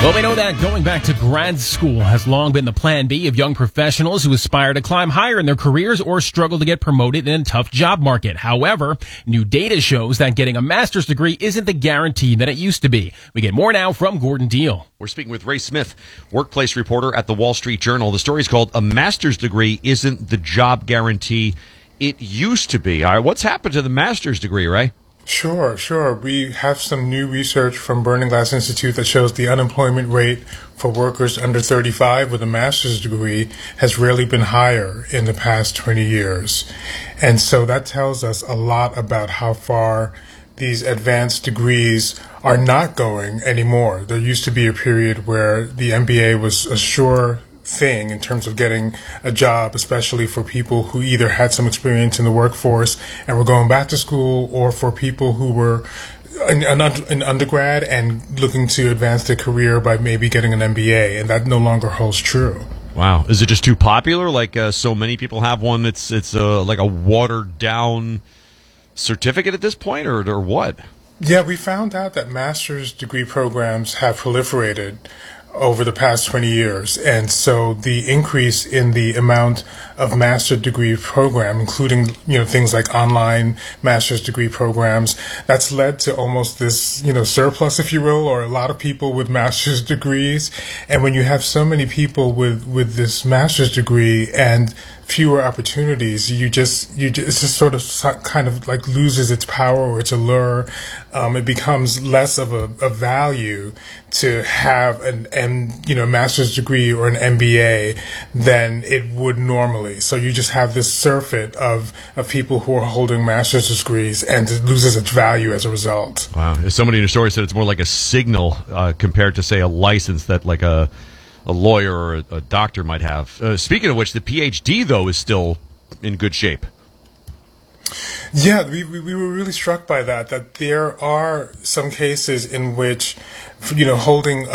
Well, we know that going back to grad school has long been the plan B of young professionals who aspire to climb higher in their careers or struggle to get promoted in a tough job market. However, new data shows that getting a master's degree isn't the guarantee that it used to be. We get more now from Gordon Deal. We're speaking with Ray Smith, workplace reporter at the Wall Street Journal. The story is called "A Master's Degree Isn't the Job Guarantee It Used to Be." All right, what's happened to the master's degree, Ray? Sure. We have some new research from Burning Glass Institute that shows the unemployment rate for workers under 35 with a master's degree has rarely been higher in the past 20 years. And so that tells us a lot about how far these advanced degrees are not going anymore. There used to be a period where the MBA was a sure thing in terms of getting a job, especially for people who either had some experience in the workforce and were going back to school, or for people who were in undergrad and looking to advance their career by maybe getting an MBA, and that no longer holds true. Wow. Is it just too popular? Like so many people have one, it's like a watered down certificate at this point, or what? Yeah, we found out that master's degree programs have proliferated over the past 20 years. And so the increase in the amount of master's degree program, including, things like online master's degree programs, that's led to almost this, surplus, if you will, or a lot of people with master's degrees. And when you have so many people with this master's degree and fewer opportunities, it just sort of kind of like loses its power or its allure. It becomes less of a value to have a master's degree or an MBA than it would normally. So you just have this surfeit of people who are holding master's degrees, and it loses its value as a result. Wow. Somebody in your story said it's more like a signal compared to, say, a license that like a lawyer or a doctor might have. Speaking of which, the PhD, though, is still in good shape. Yeah, we were really struck by that there are some cases in which, holding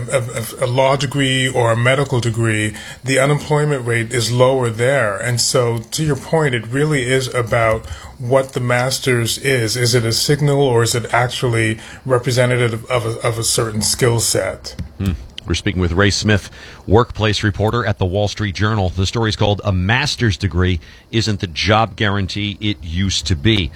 a law degree or a medical degree, the unemployment rate is lower there. And so, to your point, it really is about what the master's is. Is it a signal, or is it actually representative of a certain skill set? We're speaking with Ray Smith, workplace reporter at the Wall Street Journal. The story is called "A Master's Degree Isn't the Job Guarantee It Used to Be."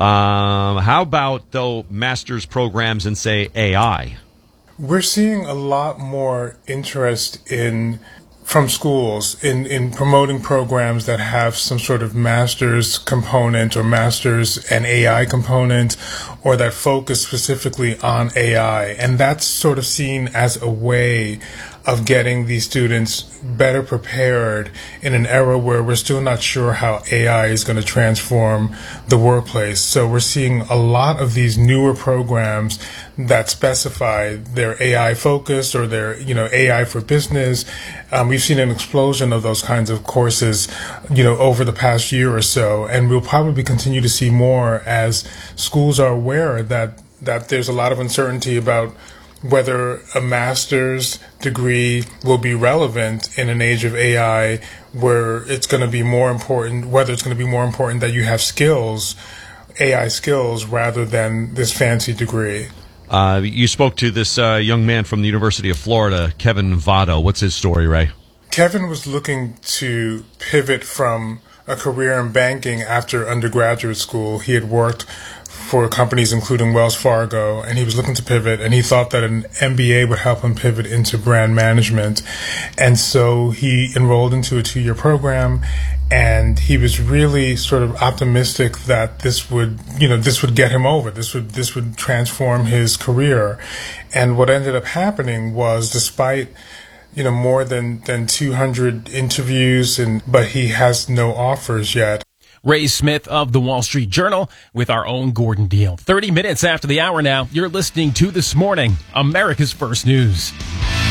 How about, though, master's programs in, say, AI? We're seeing a lot more interest from schools in promoting programs that have some sort of master's component or master's and AI component, or that focus specifically on AI. And that's sort of seen as a way of getting these students better prepared in an era where we're still not sure how AI is going to transform the workplace. So we're seeing a lot of these newer programs that specify their AI focus or their, AI for business. We've seen an explosion of those kinds of courses, over the past year or so, and we'll probably continue to see more as schools are aware that there's a lot of uncertainty about whether a master's degree will be relevant in an age of AI, where it's going to be more important, that you have skills, AI skills, rather than this fancy degree. You spoke to this young man from the University of Florida, Kevin Votto. What's his story, Ray? Kevin was looking to pivot from a career in banking after undergraduate school. He had worked for companies including Wells Fargo, and he was looking to pivot, and he thought that an MBA would help him pivot into brand management. And so he enrolled into a 2-year program, and he was really sort of optimistic that this would get him over. This would transform his career. And what ended up happening was, despite more than 200 interviews, but he has no offers yet. Ray Smith of the Wall Street Journal with our own Gordon Deal. 30 minutes after the hour now, you're listening to This Morning, America's First News.